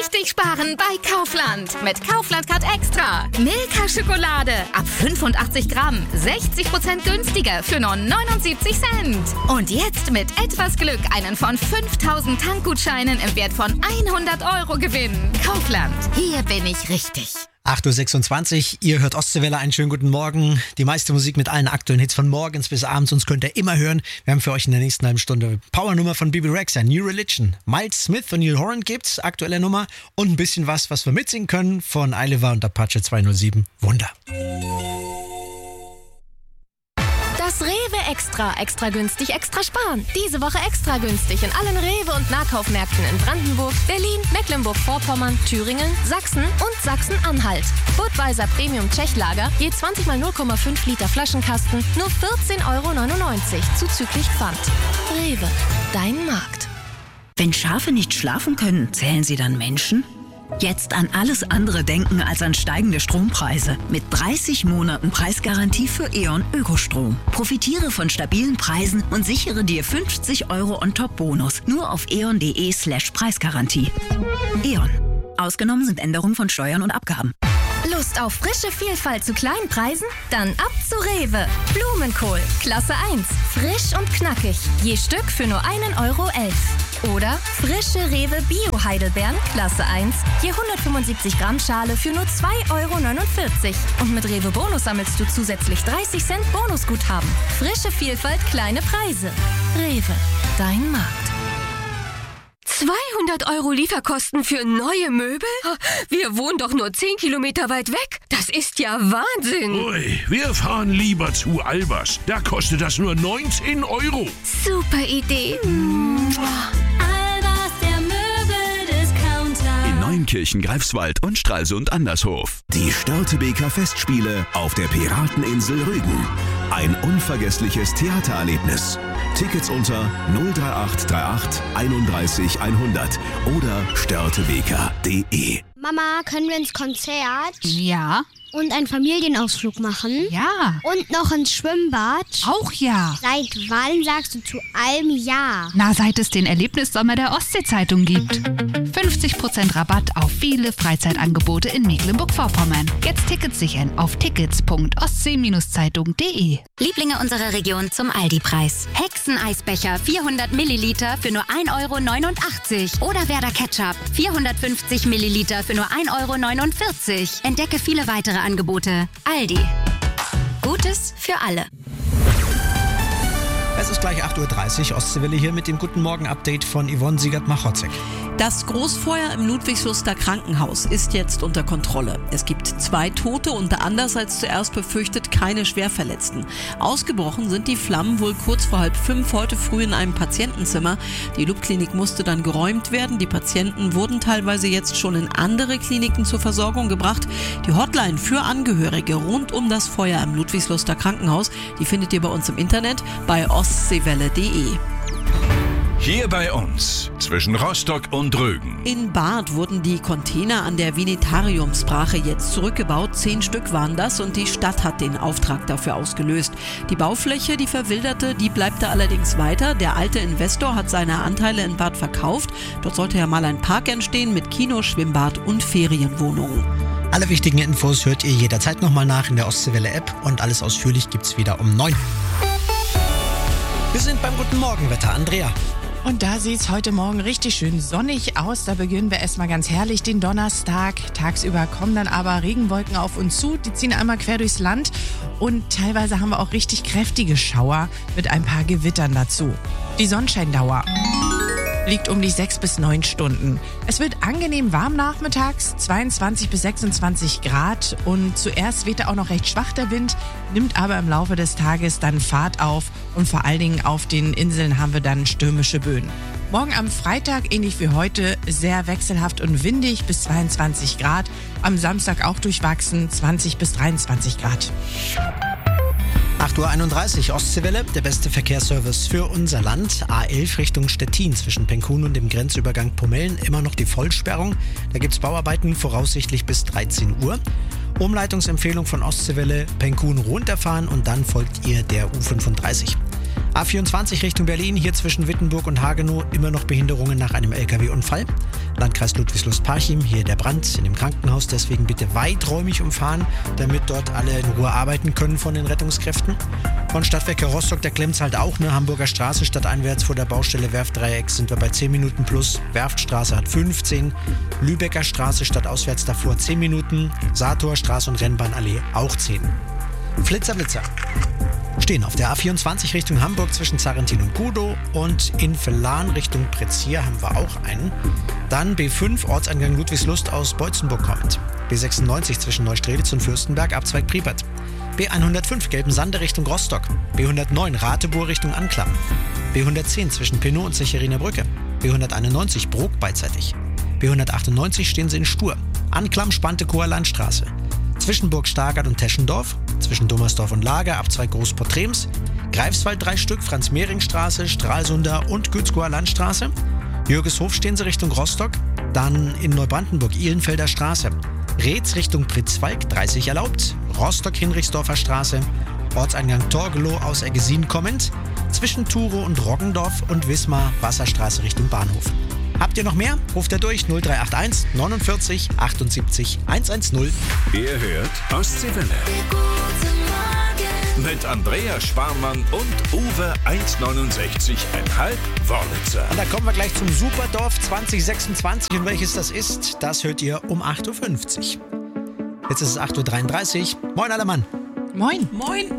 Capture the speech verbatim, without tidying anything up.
richtig sparen bei Kaufland. Mit Kaufland Card Extra. Milka-Schokolade ab fünfundachtzig Gramm. sechzig Prozent günstiger für nur neunundsiebzig Cent. Und jetzt mit etwas Glück einen von fünftausend Tankgutscheinen im Wert von hundert Euro gewinnen. Kaufland. Hier bin ich richtig. acht Uhr sechsundzwanzig, ihr hört Ostseewelle, einen schönen guten Morgen. Die meiste Musik mit allen aktuellen Hits von morgens bis abends, uns könnt ihr immer hören. Wir haben für euch in der nächsten halben Stunde Powernummer von Bebe Rexha, New Religion, Miles Smith und Neil Horan gibt's, aktuelle Nummer und ein bisschen was, was wir mitsingen können von Eiliva und Apache zweihundertsieben, Wunder. Das Rewe Extra. Extra günstig, extra sparen. Diese Woche extra günstig in allen Rewe- und Nahkaufmärkten in Brandenburg, Berlin, Mecklenburg-Vorpommern, Thüringen, Sachsen und Sachsen-Anhalt. Budweiser Premium Tschechlager, je zwanzig mal null Komma fünf Liter Flaschenkasten, nur vierzehn Euro neunundneunzig, zuzüglich Pfand. Rewe, dein Markt. Wenn Schafe nicht schlafen können, zählen sie dann Menschen? Jetzt an alles andere denken als an steigende Strompreise. Mit dreißig Monaten Preisgarantie für E.ON Ökostrom. Profitiere von stabilen Preisen und sichere dir fünfzig Euro On-Top-Bonus. Nur auf eon.de slash Preisgarantie. E.ON. Ausgenommen sind Änderungen von Steuern und Abgaben. Lust auf frische Vielfalt zu kleinen Preisen? Dann ab zu Rewe. Blumenkohl, Klasse eins. Frisch und knackig. Je Stück für nur einen Euro elf. Oder frische Rewe Bio-Heidelbeeren, Klasse eins. Je hundertfünfundsiebzig Gramm Schale für nur zwei Euro neunundvierzig. Und mit Rewe Bonus sammelst du zusätzlich dreißig Cent Bonusguthaben. Frische Vielfalt, kleine Preise. Rewe, dein Markt. zweihundert Euro Lieferkosten für neue Möbel? Wir wohnen doch nur zehn Kilometer weit weg. Das ist ja Wahnsinn. Ui, wir fahren lieber zu Albers. Da kostet das nur neunzehn Euro. Super Idee. Albers, der Möbeldiscounter. In Neunkirchen, Greifswald und Stralsund Andershof. Die Störtebeker Festspiele auf der Pirateninsel Rügen. Ein unvergessliches Theatererlebnis. Tickets unter null drei acht drei acht einunddreißig hundert oder störtebeker punkt de. Mama, können wir ins Konzert? Ja. Und einen Familienausflug machen? Ja. Und noch ins Schwimmbad? Auch ja. Seit wann sagst du zu allem ja? Na, seit es den Erlebnissommer der Ostsee-Zeitung gibt. fünfzig Prozent Rabatt auf viele Freizeitangebote in Mecklenburg-Vorpommern. Jetzt Tickets sichern auf tickets punkt ostsee Zeitung punkt de. Lieblinge unserer Region zum Aldi-Preis. Hexeneisbecher vierhundert Milliliter für nur ein Euro neunundachtzig. Oder Werder Ketchup vierhundertfünfzig Milliliter für nur ein Euro neunundvierzig. Entdecke viele weitere Angebote. Aldi. Gutes für alle. Es ist gleich acht Uhr dreißig, Ostseewelle hier mit dem Guten Morgen-Update von Yvonne Siegert-Machotzek. Das Großfeuer im Ludwigsluster Krankenhaus ist jetzt unter Kontrolle. Es gibt zwei Tote und anders als zuerst befürchtet keine Schwerverletzten. Ausgebrochen sind die Flammen wohl kurz vor halb fünf heute früh in einem Patientenzimmer. Die Lubklinik musste dann geräumt werden. Die Patienten wurden teilweise jetzt schon in andere Kliniken zur Versorgung gebracht. Die Hotline für Angehörige rund um das Feuer im Ludwigsluster Krankenhaus, die findet ihr bei uns im Internet bei ostseewelle punkt de. Hier bei uns, zwischen Rostock und Rügen. In Barth wurden die Container an der Venetariumsbrache jetzt zurückgebaut. Zehn Stück waren das und die Stadt hat den Auftrag dafür ausgelöst. Die Baufläche, die verwilderte, die bleibt da allerdings weiter. Der alte Investor hat seine Anteile in Barth verkauft. Dort sollte ja mal ein Park entstehen mit Kino, Schwimmbad und Ferienwohnungen. Alle wichtigen Infos hört ihr jederzeit nochmal nach in der Ostseewelle-App und alles ausführlich gibt's wieder um neun. Wir sind beim Guten Morgen-Wetter. Andrea. Und da sieht es heute Morgen richtig schön sonnig aus. Da beginnen wir erstmal ganz herrlich den Donnerstag. Tagsüber kommen dann aber Regenwolken auf uns zu. Die ziehen einmal quer durchs Land. Und teilweise haben wir auch richtig kräftige Schauer mit ein paar Gewittern dazu. Die Sonnenscheindauer liegt um die sechs bis neun Stunden. Es wird angenehm warm nachmittags, zweiundzwanzig bis sechsundzwanzig Grad. Und zuerst weht auch noch recht schwach der Wind, nimmt aber im Laufe des Tages dann Fahrt auf. Und vor allen Dingen auf den Inseln haben wir dann stürmische Böen. Morgen am Freitag, ähnlich wie heute, sehr wechselhaft und windig bis zweiundzwanzig Grad. Am Samstag auch durchwachsen, zwanzig bis dreiundzwanzig Grad. acht Uhr einunddreißig, Ostseewelle, der beste Verkehrsservice für unser Land. A elf Richtung Stettin zwischen Penkun und dem Grenzübergang Pomellen. Immer noch die Vollsperrung. Da gibt es Bauarbeiten voraussichtlich bis dreizehn Uhr. Umleitungsempfehlung von Ostseewelle, Penkun runterfahren und dann folgt ihr der U fünfunddreißig. A vierundzwanzig Richtung Berlin, hier zwischen Wittenburg und Hagenow immer noch Behinderungen nach einem L K W-Unfall. Landkreis Ludwigslust-Parchim, hier der Brand in dem Krankenhaus, deswegen bitte weiträumig umfahren, damit dort alle in Ruhe arbeiten können von den Rettungskräften. Von Stadtwerke Rostock, da klemmt's halt auch, ne? Hamburger Straße stadteinwärts vor der Baustelle Werftdreieck sind wir bei zehn Minuten plus. Werftstraße hat fünfzehn. Lübecker Straße stadtauswärts davor zehn Minuten. Sator Straße und Rennbahnallee auch zehn. Flitzer, Blitzer. Stehen auf der A vierundzwanzig Richtung Hamburg zwischen Zarrentin und Gudow und in Vellan Richtung Prezier haben wir auch einen. Dann B fünf Ortseingang Ludwigslust aus Beutzenburg kommt. B sechsundneunzig zwischen Neustrelitz und Fürstenberg Abzweig Priepert. B hundertfünf Gelbensande Richtung Rostock. B hundertneun Rateburg Richtung Anklam. B hundertzehn zwischen Pinnow und Secheriner Brücke. B hunderteinundneunzig Brok beidseitig. B hundertachtundneunzig stehen sie in Stur. Anklam Spantekower Landstraße. Zwischen Burg Stargard und Teschendorf, zwischen Dommersdorf und Lager, Abzweig Großportrems, Greifswald drei Stück, Franz-Mehring-Straße, Stralsunder und Gützkower Landstraße. Jürgeshof stehen sie Richtung Rostock, dann in Neubrandenburg Ihlenfelder Straße, Reetz Richtung Pritzwalk dreißig erlaubt, Rostock-Hinrichsdorfer Straße, Ortseingang Torgelow aus Eggesin kommend, zwischen Turow und Roggendorf und Wismar Wasserstraße Richtung Bahnhof. Habt ihr noch mehr? Ruft er durch null drei acht eins neunundvierzig achtundsiebzig hundertzehn. Ihr hört Ostseewelle. Mit Andrea Sparmann und Uwe eins neunundsechzig Komma fünf Wörlitzer. Und da kommen wir gleich zum Superdorf zwanzig sechsundzwanzig. Und welches das ist, das hört ihr um acht Uhr fünfzig. Jetzt ist es acht Uhr dreiunddreißig. Moin, aller Mann. Moin. Moin.